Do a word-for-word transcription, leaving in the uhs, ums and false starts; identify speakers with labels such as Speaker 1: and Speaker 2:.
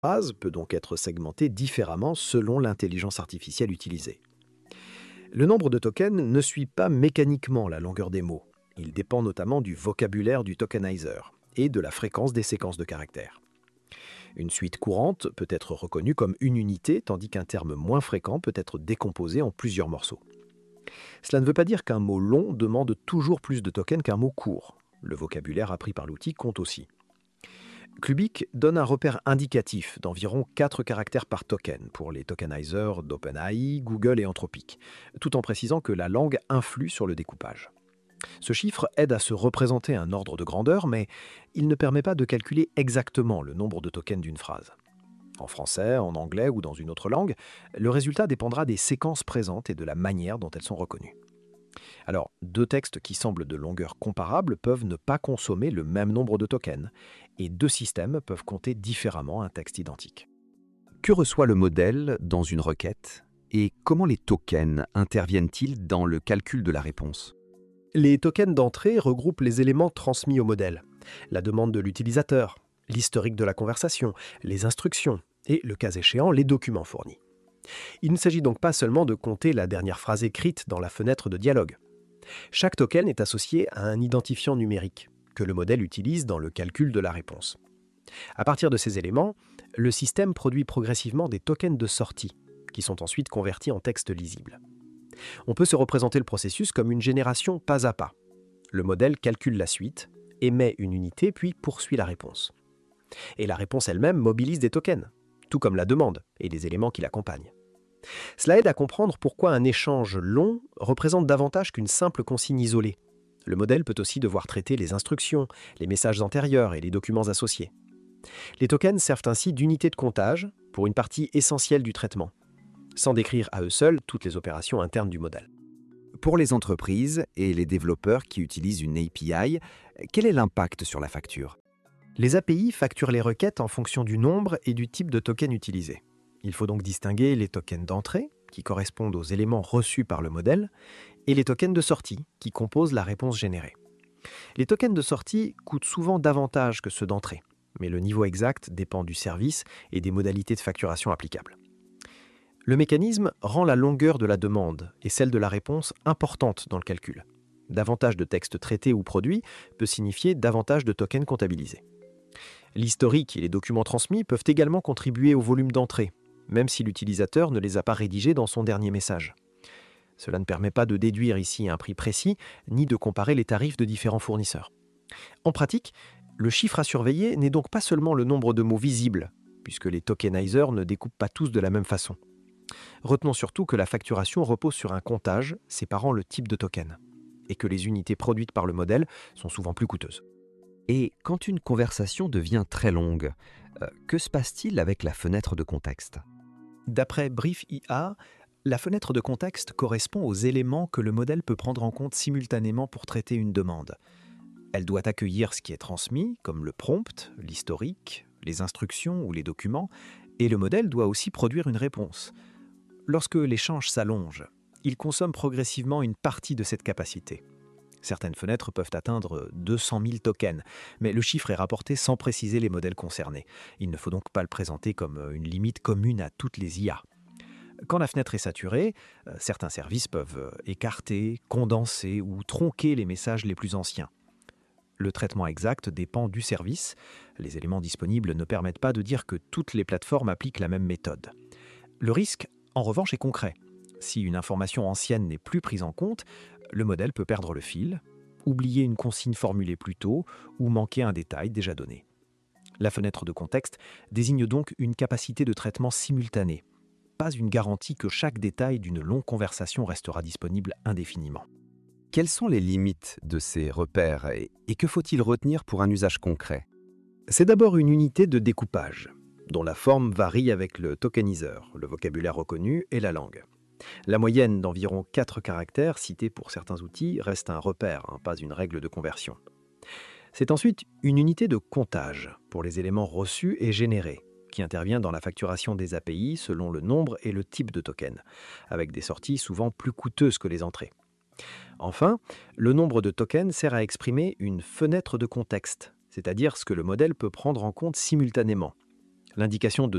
Speaker 1: phrase peut donc être segmenté différemment selon l'intelligence artificielle utilisée. Le nombre de tokens ne suit pas mécaniquement la longueur des mots. Il dépend notamment du vocabulaire du tokenizer et de la fréquence des séquences de caractères. Une suite courante peut être reconnue comme une unité, tandis qu'un terme moins fréquent peut être décomposé en plusieurs morceaux. Cela ne veut pas dire qu'un mot long demande toujours plus de tokens qu'un mot court. Le vocabulaire appris par l'outil compte aussi. Clubic donne un repère indicatif d'environ quatre caractères par token pour les tokenizers d'OpenAI, Google et Anthropic, tout en précisant que la langue influe sur le découpage. Ce chiffre aide à se représenter un ordre de grandeur, mais il ne permet pas de calculer exactement le nombre de tokens d'une phrase. En français, en anglais ou dans une autre langue, le résultat dépendra des séquences présentes et de la manière dont elles sont reconnues. Alors, deux textes qui semblent de longueur comparable peuvent ne pas consommer le même nombre de tokens, et deux systèmes peuvent compter différemment un texte identique.
Speaker 2: Que reçoit le modèle dans une requête et comment les tokens interviennent-ils dans le calcul de la réponse?
Speaker 1: Les tokens d'entrée regroupent les éléments transmis au modèle, la demande de l'utilisateur, l'historique de la conversation, les instructions et, le cas échéant, les documents fournis. Il ne s'agit donc pas seulement de compter la dernière phrase écrite dans la fenêtre de dialogue. Chaque token est associé à un identifiant numérique que le modèle utilise dans le calcul de la réponse. À partir de ces éléments, le système produit progressivement des tokens de sortie qui sont ensuite convertis en texte lisible. On peut se représenter le processus comme une génération pas à pas. Le modèle calcule la suite, émet une unité puis poursuit la réponse. Et la réponse elle-même mobilise des tokens, tout comme la demande et les éléments qui l'accompagnent. Cela aide à comprendre pourquoi un échange long représente davantage qu'une simple consigne isolée. Le modèle peut aussi devoir traiter les instructions, les messages antérieurs et les documents associés. Les tokens servent ainsi d'unité de comptage pour une partie essentielle du traitement, sans décrire à eux seuls toutes les opérations internes du modèle.
Speaker 2: Pour les entreprises et les développeurs qui utilisent une A P I, quel est l'impact sur la facture?
Speaker 1: Les A P I facturent les requêtes en fonction du nombre et du type de token utilisé. Il faut donc distinguer les tokens d'entrée, qui correspondent aux éléments reçus par le modèle, et les tokens de sortie, qui composent la réponse générée. Les tokens de sortie coûtent souvent davantage que ceux d'entrée, mais le niveau exact dépend du service et des modalités de facturation applicables. Le mécanisme rend la longueur de la demande et celle de la réponse importante dans le calcul. Davantage de textes traités ou produits peut signifier davantage de tokens comptabilisés. L'historique et les documents transmis peuvent également contribuer au volume d'entrée, même si l'utilisateur ne les a pas rédigés dans son dernier message. Cela ne permet pas de déduire ici un prix précis, ni de comparer les tarifs de différents fournisseurs. En pratique, le chiffre à surveiller n'est donc pas seulement le nombre de mots visibles, puisque les tokenizers ne découpent pas tous de la même façon. Retenons surtout que la facturation repose sur un comptage séparant le type de token, et que les unités produites par le modèle sont souvent plus coûteuses.
Speaker 2: Et quand une conversation devient très longue, euh, que se passe-t-il avec la fenêtre de contexte?
Speaker 1: D'après Brief I A, la fenêtre de contexte correspond aux éléments que le modèle peut prendre en compte simultanément pour traiter une demande. Elle doit accueillir ce qui est transmis, comme le prompt, l'historique, les instructions ou les documents, et le modèle doit aussi produire une réponse. Lorsque l'échange s'allonge, il consomme progressivement une partie de cette capacité. Certaines fenêtres peuvent atteindre deux cent mille tokens, mais le chiffre est rapporté sans préciser les modèles concernés. Il ne faut donc pas le présenter comme une limite commune à toutes les I A. Quand la fenêtre est saturée, certains services peuvent écarter, condenser ou tronquer les messages les plus anciens. Le traitement exact dépend du service. Les éléments disponibles ne permettent pas de dire que toutes les plateformes appliquent la même méthode. Le risque, en revanche, est concret. Si une information ancienne n'est plus prise en compte, le modèle peut perdre le fil, oublier une consigne formulée plus tôt ou manquer un détail déjà donné. La fenêtre de contexte désigne donc une capacité de traitement simultanée, pas une garantie que chaque détail d'une longue conversation restera disponible indéfiniment.
Speaker 2: Quelles sont les limites de ces repères et, et que faut-il retenir pour un usage concret?
Speaker 1: C'est d'abord une unité de découpage, dont la forme varie avec le tokenizer, le vocabulaire reconnu et la langue. La moyenne d'environ quatre caractères cités pour certains outils reste un repère, hein, pas une règle de conversion. C'est ensuite une unité de comptage pour les éléments reçus et générés, qui intervient dans la facturation des A P I selon le nombre et le type de token, avec des sorties souvent plus coûteuses que les entrées. Enfin, le nombre de tokens sert à exprimer une fenêtre de contexte, c'est-à-dire ce que le modèle peut prendre en compte simultanément. L'indication de